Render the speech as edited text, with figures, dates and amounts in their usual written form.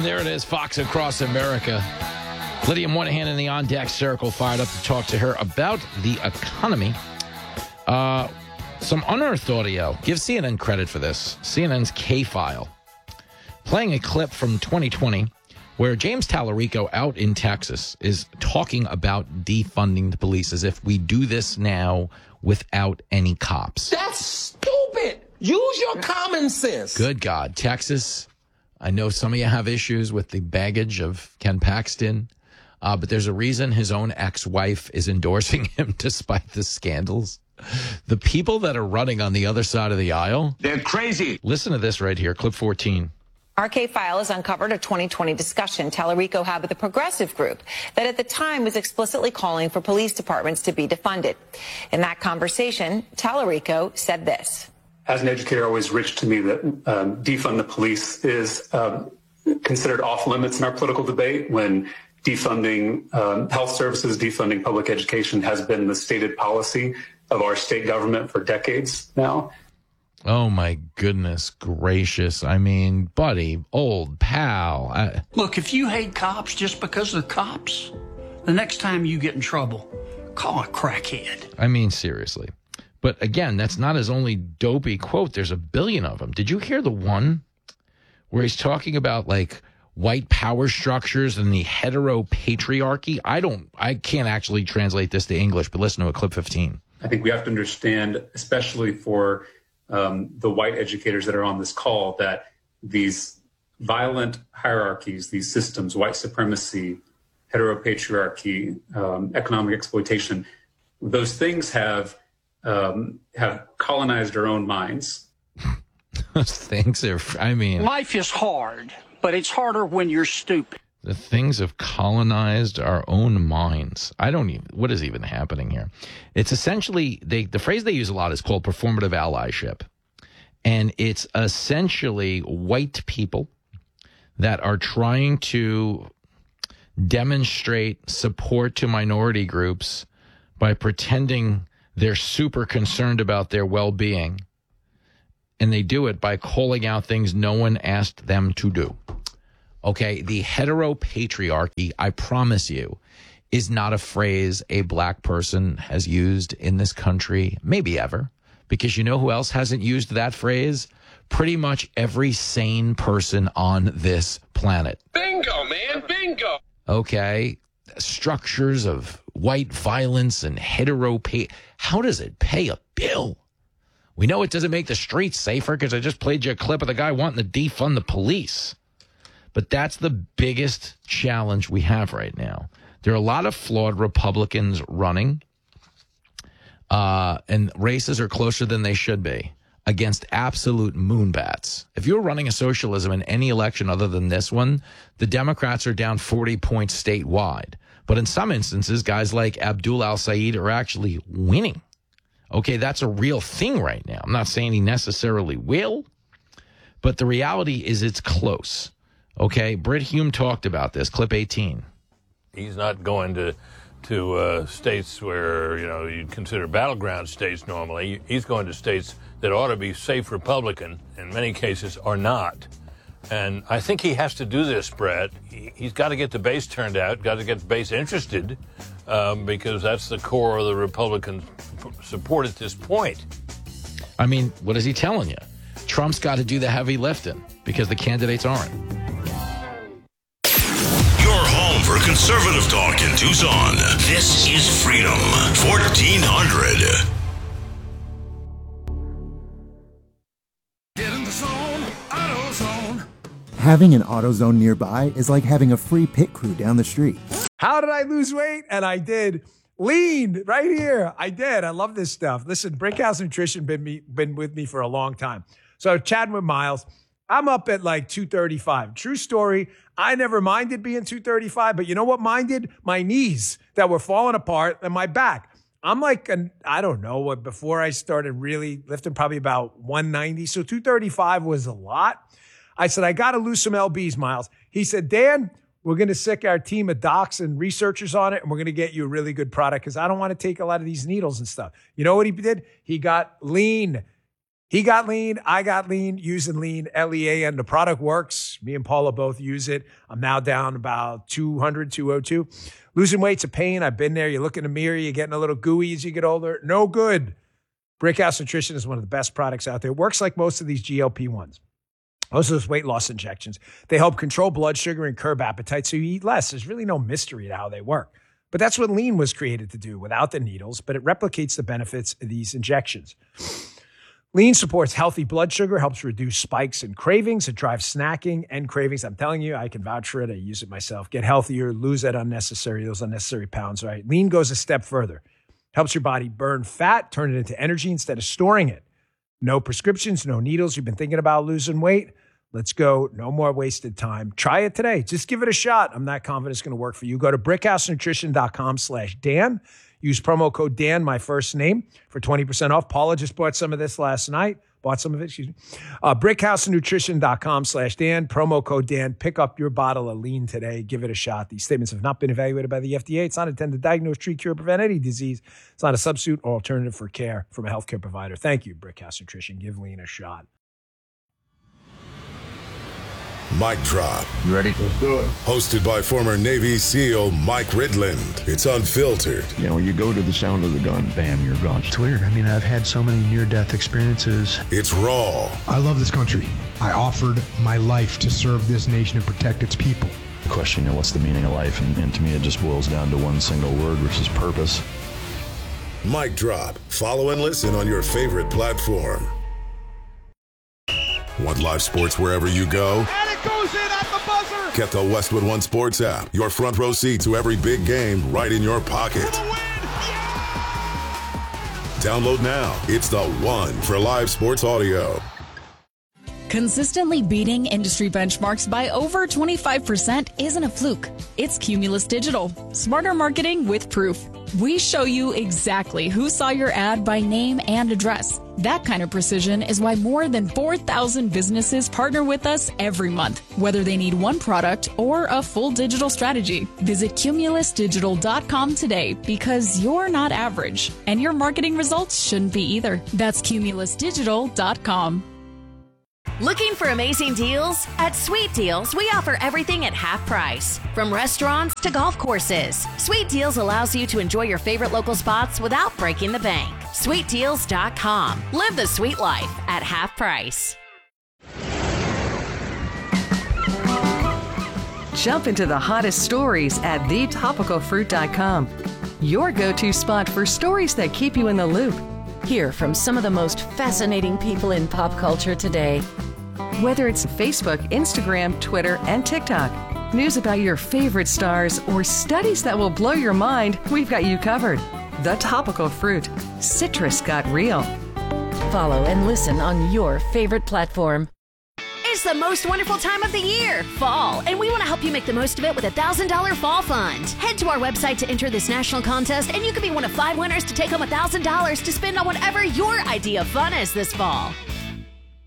There it is, Fox Across America. Lydia Moynihan in the on-deck circle fired up to talk to her about the economy. Some unearthed audio. Give CNN credit for this. CNN's K-File. Playing a clip from 2020 where James Tallarico out in Texas is talking about defunding the police as if we do this now without any cops. That's stupid. Use your common sense. Good God. Texas, I know some of you have issues with the baggage of Ken Paxton, but there's a reason his own ex-wife is endorsing him despite the scandals. The people that are running on the other side of the aisle, they're crazy. Listen to this right here, clip 14. Our K-File has uncovered a 2020 discussion Tallarico had with a progressive group that at the time was explicitly calling for police departments to be defunded. In that conversation, Tallarico said this. As an educator, always rich to me that defund the police is considered off limits in our political debate when defunding health services, defunding public education has been the stated policy of our state government for decades now. Oh, my goodness gracious. I mean, buddy, old pal. Look, if you hate cops just because they're cops, the next time you get in trouble, call a crackhead. I mean, seriously. But again, that's not his only dopey quote. There's a billion of them. Did you hear the one where he's talking about, like, white power structures and the heteropatriarchy? I can't actually translate this to English, but listen to it, clip 15. I think we have to understand, especially for the white educators that are on this call, that these violent hierarchies, these systems, white supremacy, heteropatriarchy, economic exploitation, those things have colonized our own minds. Those things are, life is hard, but it's harder when you're stupid. The things have colonized our own minds. What is even happening here? It's essentially, the phrase they use a lot is called performative allyship. And it's essentially white people that are trying to demonstrate support to minority groups by pretending they're super concerned about their well-being. And they do it by calling out things no one asked them to do. Okay, the heteropatriarchy, I promise you, is not a phrase a black person has used in this country, maybe ever. Because you know who else hasn't used that phrase? Pretty much every sane person on this planet. Bingo, man, bingo. Okay, structures of white violence and how does it pay a bill? We know it doesn't make the streets safer because I just played you a clip of the guy wanting to defund the police. But that's the biggest challenge we have right now. There are a lot of flawed Republicans running, and races are closer than they should be against absolute moonbats. If you're running a socialism in any election other than this one, the Democrats are down 40 points statewide. But in some instances, guys like Abdul al-Sayed are actually winning. Okay, that's a real thing right now. I'm not saying he necessarily will, but the reality is it's close. Okay, Britt Hume talked about this, clip 18. He's not going to states where, you'd consider battleground states normally. He's going to states that ought to be safe Republican, in many cases are not. And I think he has to do this, Brett. He's got to get the base turned out, got to get the base interested, because that's the core of the Republican support at this point. I mean, what is he telling you? Trump's got to do the heavy lifting because the candidates aren't. For conservative talk in Tucson, this is Freedom 1400. Get in the zone, AutoZone. Having an AutoZone nearby is like having a free pit crew down the street. How did I lose weight? And I did. Lean right here. I did. I love this stuff. Listen, Brickhouse Nutrition been with me for a long time. So chatting with Miles, I'm up at like 235. True story. I never minded being 235, but you know what minded? My knees that were falling apart and my back. I'm like, I don't know, before I started really lifting, probably about 190. So 235 was a lot. I said, I got to lose some LBs, Miles. He said, Dan, we're going to sick our team of docs and researchers on it, and we're going to get you a really good product because I don't want to take a lot of these needles and stuff. You know what he did? He got lean. He got lean. I got lean, using lean, LEAN. The product works. Me and Paula both use it. I'm now down about 200, 202. Losing weight's a pain. I've been there. You look in the mirror, you're getting a little gooey as you get older. No good. Brickhouse Nutrition is one of the best products out there. It works like most of these GLP-1s. Most of those weight loss injections. They help control blood sugar and curb appetite so you eat less. There's really no mystery to how they work. But that's what Lean was created to do without the needles, but it replicates the benefits of these injections. Lean supports healthy blood sugar, helps reduce spikes and cravings. It drives snacking and cravings. I'm telling you, I can vouch for it. I use it myself. Get healthier, lose those unnecessary pounds, right? Lean goes a step further. Helps your body burn fat, turn it into energy instead of storing it. No prescriptions, no needles. You've been thinking about losing weight? Let's go. No more wasted time. Try it today. Just give it a shot. I'm not confident it's going to work for you. Go to brickhousenutrition.com/Dan. Use promo code Dan, my first name, for 20% off. Paula just bought some of this last night. Brickhousenutrition.com/Dan. Promo code Dan. Pick up your bottle of Lean today. Give it a shot. These statements have not been evaluated by the FDA. It's not intended to diagnose, treat, cure, or prevent any disease. It's not a substitute or alternative for care from a healthcare provider. Thank you, Brickhouse Nutrition. Give Lean a shot. Mic Drop. You ready? Let's do it. Hosted by former Navy SEAL Mike Ridland. It's unfiltered. You know, you go to the sound of the gun, bam, you're gone. It's weird. I mean, I've had so many near-death experiences. It's raw. I love this country. I offered my life to serve this nation and protect its people. The question, you know, what's the meaning of life? And to me, it just boils down to one single word, which is purpose. Mic Drop. Follow and listen on your favorite platform. Want live sports wherever you go? And it goes in at the buzzer. Get the Westwood One Sports app. Your front row seat to every big game right in your pocket. Download now. It's the one for live sports audio. Consistently beating industry benchmarks by over 25% isn't a fluke. It's Cumulus Digital. Smarter marketing with proof. We show you exactly who saw your ad by name and address. That kind of precision is why more than 4,000 businesses partner with us every month, whether they need one product or a full digital strategy. Visit cumulusdigital.com today because you're not average, and your marketing results shouldn't be either. That's cumulusdigital.com. Looking for amazing deals? At Sweet Deals, we offer everything at half price. From restaurants to golf courses, Sweet Deals allows you to enjoy your favorite local spots without breaking the bank. SweetDeals.com. Live the sweet life at half price. Jump into the hottest stories at thetopicalfruit.com. Your go-to spot for stories that keep you in the loop. Hear from some of the most fascinating people in pop culture today. Whether it's Facebook, Instagram, Twitter, and TikTok, news about your favorite stars, or studies that will blow your mind, we've got you covered. The Topical Fruit. Citrus got real. Follow and listen on your favorite platform. It's the most wonderful time of the year, fall, and we want to help you make the most of it with a $1,000 fall fund. Head to our website to enter this national contest, and you could be one of 5 winners to take home $1,000 to spend on whatever your idea of fun is this fall.